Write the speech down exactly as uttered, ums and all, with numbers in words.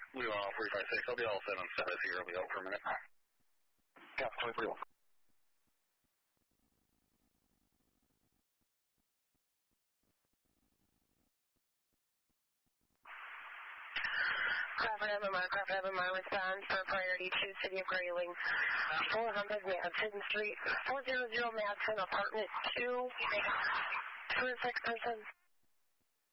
We want all three five six. I'll be all set on status here. I'll be out for a minute. Yeah, twenty-three one. Crawford M M R, Crawford M M R, response for priority to City of Grayling, four hundred Madison Street, four hundred Madison, apartment two, two and six person.